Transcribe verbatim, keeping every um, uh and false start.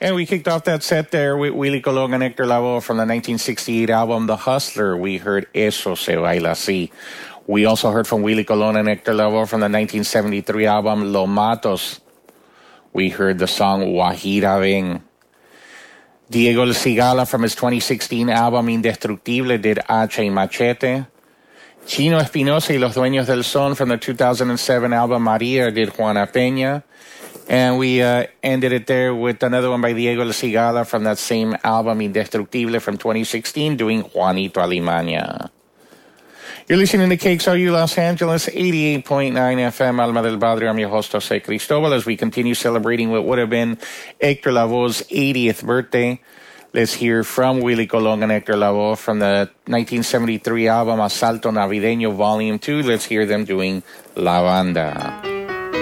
And we kicked off that set there with Willie Colon and Hector Lavoe from the nineteen sixty-eight album The Hustler. We heard Eso Se Baila Así. We also heard from Willie Colon and Hector Lavoe from the nineteen seventy-three album Los Matos. We heard the song Guajira Ven. Diego El Cigala from his twenty sixteen album Indestructible did Hacha y Machete. Chino Espinosa y Los Dueños del Son from the two thousand seven album Maria did Juana Peña. And we uh, ended it there with another one by Diego El Cigala from that same album Indestructible from twenty sixteen doing Juanito Alimaña. You're listening to K X L U Los Angeles, eighty-eight point nine F M, Alma del Padre. I'm your host, Jose Cristobal, as we continue celebrating what would have been Hector Lavoe's eightieth birthday. Let's hear from Willie Colon and Hector Lavoe from the nineteen seventy-three album Asalto Navideño Volume two. Let's hear them doing La Banda.